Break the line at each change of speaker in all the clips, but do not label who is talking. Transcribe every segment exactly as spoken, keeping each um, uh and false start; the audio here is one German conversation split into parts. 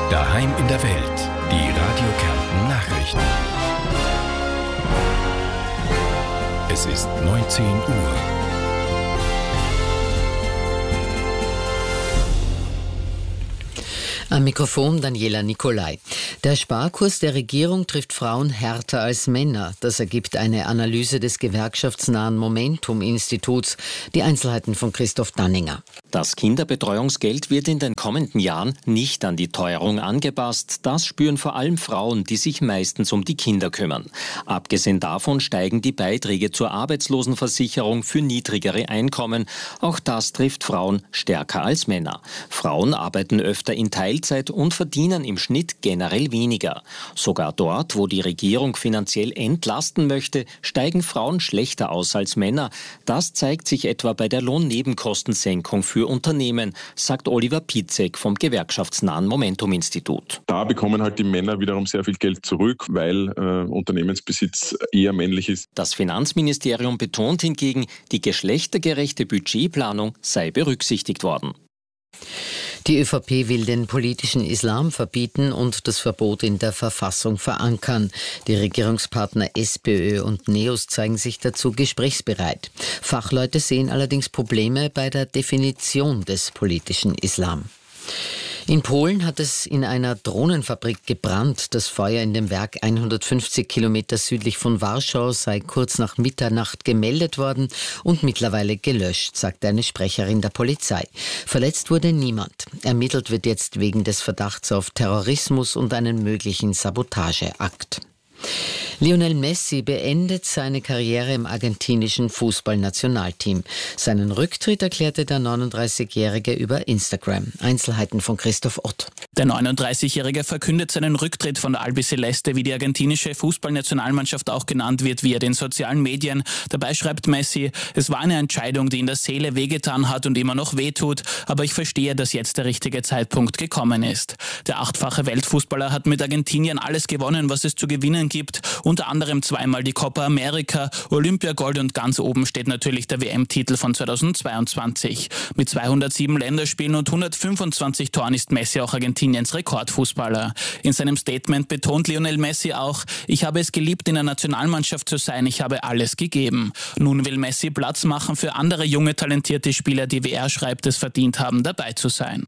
Daheim in der Welt. Die Radio Kärnten Nachrichten. Es ist neunzehn Uhr.
Am Mikrofon Daniela Nicolai. Der Sparkurs der Regierung trifft Frauen härter als Männer. Das ergibt eine Analyse des gewerkschaftsnahen Momentum-Instituts. Die Einzelheiten von Christoph Danninger.
Das Kinderbetreuungsgeld wird in den kommenden Jahren nicht an die Teuerung angepasst. Das spüren vor allem Frauen, die sich meistens um die Kinder kümmern. Abgesehen davon steigen die Beiträge zur Arbeitslosenversicherung für niedrigere Einkommen. Auch das trifft Frauen stärker als Männer. Frauen arbeiten öfter in Teilzeit und verdienen im Schnitt generell weniger. Sogar dort, wo die Regierung finanziell entlasten möchte, steigen Frauen schlechter aus als Männer. Das zeigt sich etwa bei der Lohnnebenkostensenkung für Unternehmen, sagt Oliver Pietzek vom gewerkschaftsnahen Momentum-Institut.
Da bekommen halt die Männer wiederum sehr viel Geld zurück, weil äh, Unternehmensbesitz eher männlich ist.
Das Finanzministerium betont hingegen, die geschlechtergerechte Budgetplanung sei berücksichtigt worden.
Die ÖVP will den politischen Islam verbieten und das Verbot in der Verfassung verankern. Die Regierungspartner SPÖ und NEOS zeigen sich dazu gesprächsbereit. Fachleute sehen allerdings Probleme bei der Definition des politischen Islam. In Polen hat es in einer Drohnenfabrik gebrannt. Das Feuer in dem Werk hundertfünfzig Kilometer südlich von Warschau sei kurz nach Mitternacht gemeldet worden und mittlerweile gelöscht, sagte eine Sprecherin der Polizei. Verletzt wurde niemand. Ermittelt wird jetzt wegen des Verdachts auf Terrorismus und einen möglichen Sabotageakt. Lionel Messi beendet seine Karriere im argentinischen Fußballnationalteam. Seinen Rücktritt erklärte der neununddreißigjährige über Instagram. Einzelheiten von Christoph Ott.
Der neununddreißigjährige verkündet seinen Rücktritt von der Albiceleste, wie die argentinische Fußballnationalmannschaft auch genannt wird, via den sozialen Medien. Dabei schreibt Messi, es war eine Entscheidung, die in der Seele wehgetan hat und immer noch wehtut, aber ich verstehe, dass jetzt der richtige Zeitpunkt gekommen ist. Der achtfache Weltfußballer hat mit Argentinien alles gewonnen, was es zu gewinnen gibt. Unter anderem zweimal die Copa America, Olympiagold und ganz oben steht natürlich der W M-Titel von zweitausendzweiundzwanzig. Mit zweihundertsieben Länderspielen und hundertfünfundzwanzig Toren ist Messi auch Argentiniens Rekordfußballer. In seinem Statement betont Lionel Messi auch, ich habe es geliebt, in der Nationalmannschaft zu sein, ich habe alles gegeben. Nun will Messi Platz machen für andere junge, talentierte Spieler, die, wie er schreibt, es verdient haben, dabei zu sein.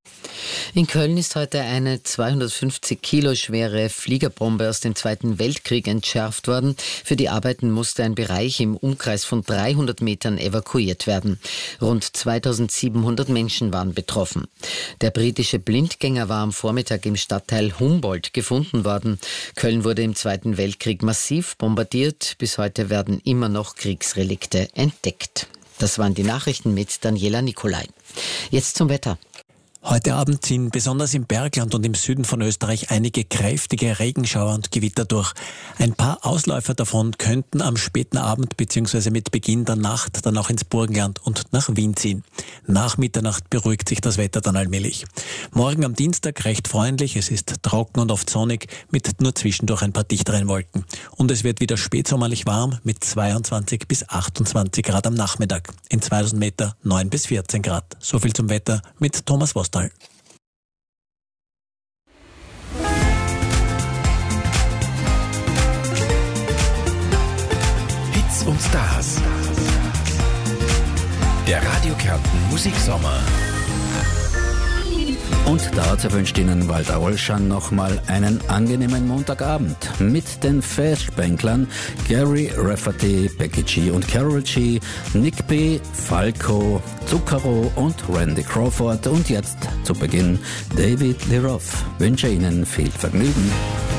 In Köln ist heute eine zweihundertfünfzig Kilo schwere Fliegerbombe aus dem Zweiten Weltkrieg entschärft worden. Für die Arbeiten musste ein Bereich im Umkreis von dreihundert Metern evakuiert werden. Rund zweitausendsiebenhundert Menschen waren betroffen. Der britische Blindgänger war am Vormittag im Stadtteil Humboldt gefunden worden. Köln wurde im Zweiten Weltkrieg massiv bombardiert. Bis heute werden immer noch Kriegsrelikte entdeckt. Das waren die Nachrichten mit Daniela Nicolai. Jetzt zum Wetter.
Heute Abend ziehen besonders im Bergland und im Süden von Österreich einige kräftige Regenschauer und Gewitter durch. Ein paar Ausläufer davon könnten am späten Abend bzw. mit Beginn der Nacht dann auch ins Burgenland und nach Wien ziehen. Nach Mitternacht beruhigt sich das Wetter dann allmählich. Morgen am Dienstag recht freundlich, es ist trocken und oft sonnig mit nur zwischendurch ein paar dichteren Wolken. Und es wird wieder spätsommerlich warm mit zweiundzwanzig bis achtundzwanzig Grad am Nachmittag. In zweitausend Meter neun bis vierzehn Grad. So viel zum Wetter mit Thomas Vostal.
Hits und Stars. Der Radio Kärnten Musiksommer.
Und dazu wünscht Ihnen Walter Olschan nochmal einen angenehmen Montagabend mit den Festbänklern Gary Rafferty, Becky G und Carol G, Nick B, Falco, Zucchero und Randy Crawford und jetzt zu Beginn David Lee Roth. Wünsche Ihnen viel Vergnügen.